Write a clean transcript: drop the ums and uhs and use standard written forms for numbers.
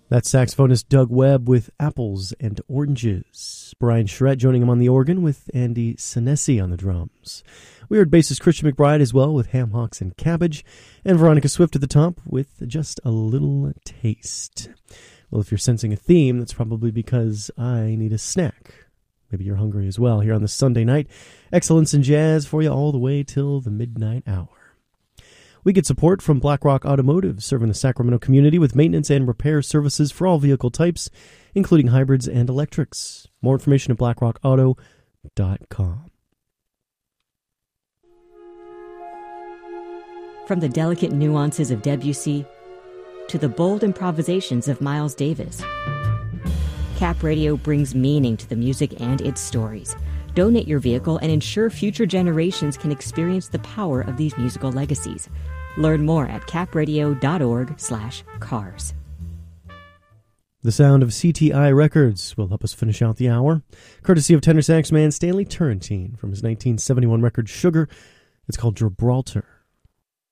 That's saxophonist Doug Webb with Apples and Oranges. Brian Charette joining him on the organ with Andy Sinesi on the drums. We heard bassist Christian McBride as well with Ham Hocks and Cabbage, and Veronica Swift at the top with Just a Little Taste. Well, if you're sensing a theme, that's probably because I need a snack. Maybe you're hungry as well here on this Sunday night. Excellence in jazz for you all the way till the midnight hour. We get support from BlackRock Automotive, serving the Sacramento community with maintenance and repair services for all vehicle types, including hybrids and electrics. More information at blackrockauto.com. From the delicate nuances of Debussy to the bold improvisations of Miles Davis, Cap Radio brings meaning to the music and its stories. Donate your vehicle and ensure future generations can experience the power of these musical legacies. Learn more at capradio.org/cars. The sound of CTI Records will help us finish out the hour, courtesy of tenor sax man Stanley Turrentine from his 1971 record Sugar. It's called Gibraltar.